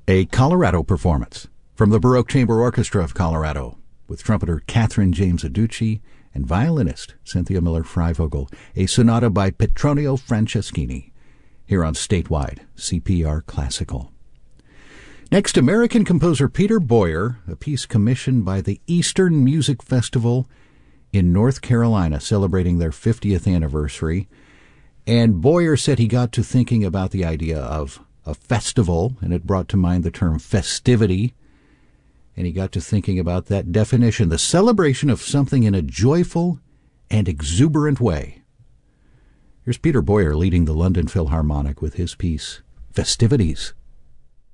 A Colorado performance from the Baroque Chamber Orchestra of Colorado with trumpeter Catherine James Aducci and violinist Cynthia Miller-Freivogel, a sonata by Petronio Franceschini, here on Statewide CPR Classical. Next, American composer Peter Boyer, a piece commissioned by the Eastern Music Festival in North Carolina, celebrating their 50th anniversary. And Boyer said he got to thinking about the idea of a festival, and it brought to mind the term festivity. And he got to thinking about that definition, the celebration of something in a joyful and exuberant way. Here's Peter Boyer leading the London Philharmonic with his piece, Festivities.